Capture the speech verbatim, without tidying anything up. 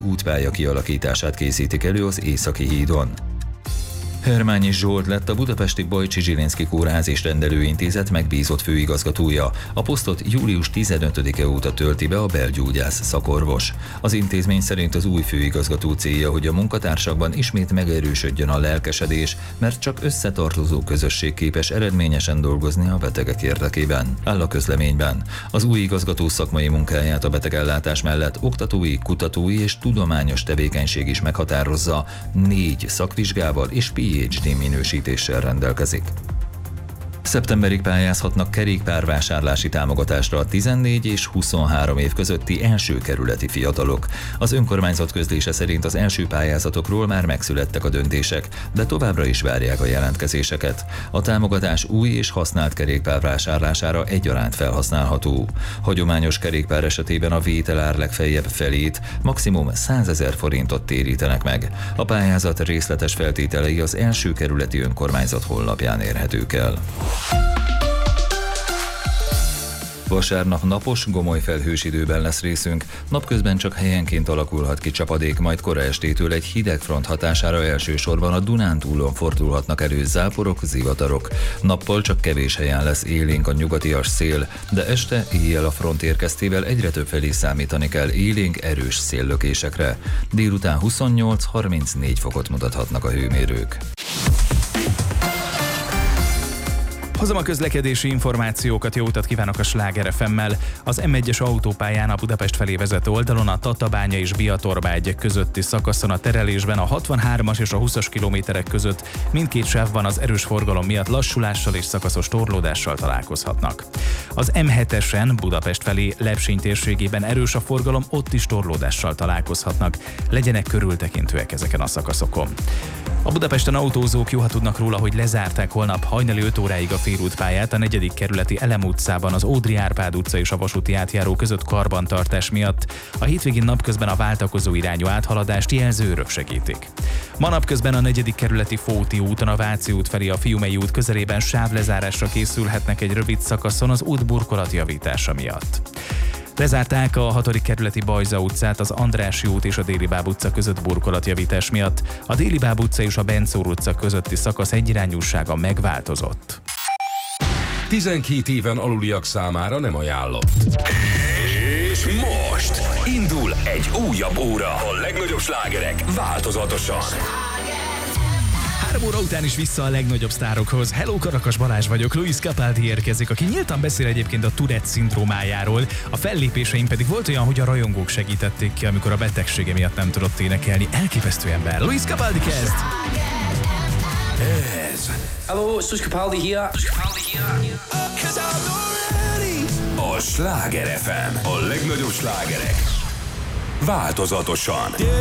útpálya kialakítását készítik elő az Északi hídon. Hermányi Zsolt lett a budapesti Bajcsi Zsilinszky Kórház és Rendelőintézet megbízott főigazgatója. A posztot július tizenötödike óta tölti be a belgyógyász szakorvos. Az intézmény szerint az új főigazgató célja, hogy a munkatársakban ismét megerősödjön a lelkesedés, mert csak összetartozó közösség képes eredményesen dolgozni a betegek érdekében. Áll a közleményben. Az új igazgató szakmai munkáját a betegellátás mellett oktatói, kutatói és tudományos tevékenység is meghatározza, négy szakvizsgával és pé há dé minősítéssel rendelkezik. Szeptemberig pályázhatnak kerékpárvásárlási támogatásra a tizennégy és huszonhárom év közötti első kerületi fiatalok. Az önkormányzat közlése szerint az első pályázatokról már megszülettek a döntések, de továbbra is várják a jelentkezéseket. A támogatás új és használt kerékpár vásárlására egyaránt felhasználható. Hagyományos kerékpár esetében a vételár legfeljebb felét, maximum százezer forintot térítenek meg. A pályázat részletes feltételei az első kerületi önkormányzat honlapján érhetők el. Vasárnap napos, gomoly felhős időben lesz részünk, napközben csak helyenként alakulhat ki csapadék, majd kora estétől egy hideg front hatására elsősorban a Dunántúlon fordulhatnak elő záporok, zivatarok. Nappal csak kevés helyen lesz élénk a nyugatias szél, de este éjjel a front érkeztével egyre több felé számítani kell élénk erős széllökésekre. Délután huszonnyolc-harmincnégy fokot mutathatnak a hőmérők. Hozom a közlekedési információkat, jó utat kívánok a Sláger ef emmel. Az em egyes autópályán a Budapest felé vezető oldalon a Tatabánya és Biatorbágy közötti szakaszon a terelésben a hatvanhármas és a húszas kilométerek között mindkét sávban az erős forgalom miatt lassulással és szakaszos torlódással találkozhatnak. Az em hetesen Budapest felé Lepsény térségében erős a forgalom, ott is torlódással találkozhatnak. Legyenek körültekintőek ezeken a szakaszokon. A Budapesten autózók jó, ha tudnak róla, hogy lezárták holnap hajnali öt óráig a félútpályát a negyedik kerületi Elem utcában, az Ódri Árpád utca és a vasúti átjáró között karbantartás miatt. A hétvégén napközben a váltakozó irányú áthaladást jelzőrök segítik. Ma napközben a negyedik kerületi Fóti úton a Váci út felé a Fiumei út közelében sávlezárásra készülhetnek egy rövid szakaszon az út burkolat javítása miatt. Lezárták a hatodik kerületi Bajza utcát az Andrássy út és a Déli Báb utca között burkolatjavítás miatt. A Déli Báb utca és a Bencór utca közötti szakasz egyirányúsága megváltozott. tizenkét éven aluliak számára nem ajánlott. És most indul egy újabb óra. A legnagyobb slágerek változatosan. Három óra után is vissza a legnagyobb sztárokhoz. Hello, Karakas Balázs vagyok, Luis Capaldi érkezik, aki nyíltan beszél egyébként a Tourette szindrómájáról. A fellépéseim pedig volt olyan, hogy a rajongók segítették ki, amikor a betegsége miatt nem tudott énekelni. Elképesztő ember. Luis Capaldi kezd! Ez Hello, it's Luis Capaldi here. a Sláger ef em. A legnagyobb slágerek változatosan.